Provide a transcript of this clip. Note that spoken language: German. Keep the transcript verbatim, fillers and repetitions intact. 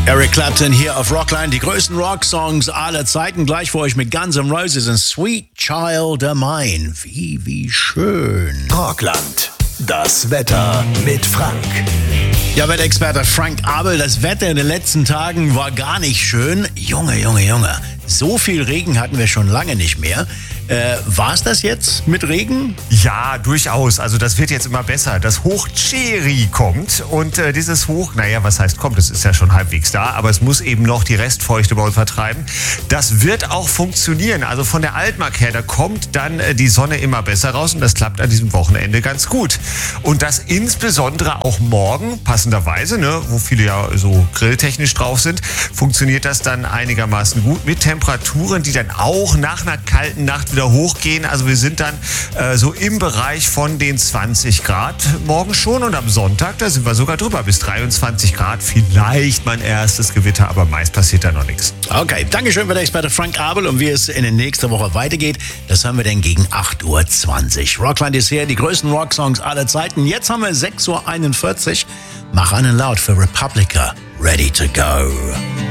Eric Clapton hier auf Rockline, die größten Rocksongs aller Zeiten. Gleich vor euch mit Guns N' Roses und Sweet Child of Mine. Wie, wie schön. Rockland, das Wetter mit Frank. Ja, Wetterexperte Frank Abel, das Wetter in den letzten Tagen war gar nicht schön. Junge, Junge, Junge, so viel Regen hatten wir schon lange nicht mehr. Äh, war es das jetzt mit Regen? Ja, durchaus. Also das wird jetzt immer besser. Das Hoch Cheri kommt und äh, dieses Hoch, naja, was heißt kommt, das ist ja schon halbwegs da, aber es muss eben noch die Restfeuchte bei uns vertreiben. Das wird auch funktionieren. Also von der Altmark her, da kommt dann äh, die Sonne immer besser raus und das klappt an diesem Wochenende ganz gut. Und das insbesondere auch morgen, passenderweise, ne, wo viele ja so grilltechnisch drauf sind, funktioniert das dann einigermaßen gut mit Temperaturen, die dann auch nach einer kalten Nacht wieder hochgehen. Also wir sind dann äh, so im Bereich von den zwanzig Grad morgen schon und am Sonntag, da sind wir sogar drüber, bis dreiundzwanzig Grad. Vielleicht mein erstes Gewitter, aber meist passiert da noch nichts. Okay, Dankeschön für der Experte Frank Abel und wie es in der nächsten Woche weitergeht, das haben wir dann gegen acht Uhr zwanzig. Rockland ist hier, die größten Rocksongs aller Zeiten. Jetzt haben wir sechs Uhr einundvierzig. Mach einen laut für Republica. Ready to go.